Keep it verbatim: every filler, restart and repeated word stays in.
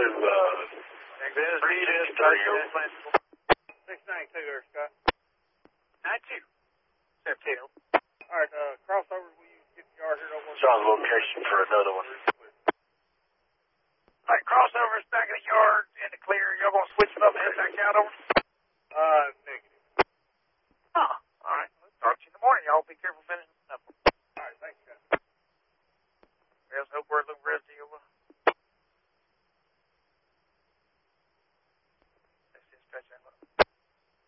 to, uh, Speed is six ninety-two there, Scott. ninety-two. seventeen. All right, uh, crossovers, will you get the yard here? John's location for another one. All right, crossovers back in the yard in the clear. Y'all gonna switch.